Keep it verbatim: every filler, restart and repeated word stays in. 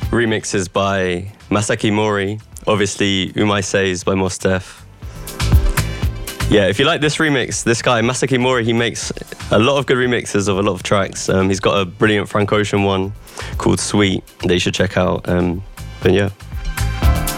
remixes by Masaki Mori. Obviously, Umai Says by Mos Def. Yeah, if you like this remix, this guy, Masaki Mori, he makes a lot of good remixes of a lot of tracks. Um, he's got a brilliant Frank Ocean one called Sweet that you should check out. Um, but yeah.